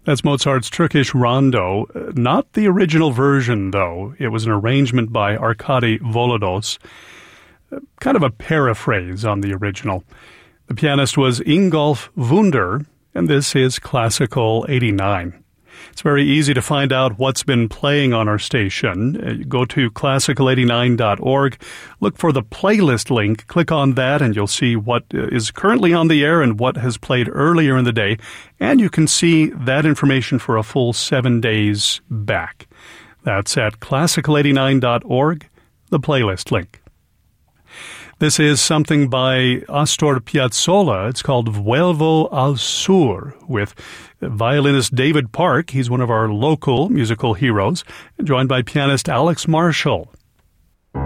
That's Mozart's Turkish Rondo. Not the original version, though. It was an arrangement by Arkady Volodos. Kind of a paraphrase on the original. The pianist was Ingolf Wunder, and this is Classical 89. It's very easy to find out what's been playing on our station. Go to classical89.org, look for the playlist link, click on that, and you'll see what is currently on the air and what has played earlier in the day. And you can see that information for a full 7 days back. That's at classical89.org, the playlist link. This is something by Astor Piazzolla. It's called Vuelvo al Sur, with violinist David Park. He's one of our local musical heroes, joined by pianist Alex Marshall.